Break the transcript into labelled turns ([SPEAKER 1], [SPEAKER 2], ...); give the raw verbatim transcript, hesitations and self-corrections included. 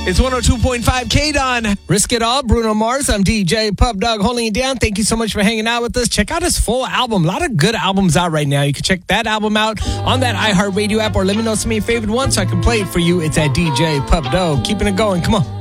[SPEAKER 1] It's one oh two point five K-Don.
[SPEAKER 2] Risk It All, Bruno Mars. I'm D J Pup Dog holding it down. Thank you so much for hanging out with us. Check out his full album. A lot of good albums out right now. You can check that album out on that iHeartRadio app, or let me know some of your favorite ones so I can play it for you. It's at D J Pup Dog. Keeping it going. Come on.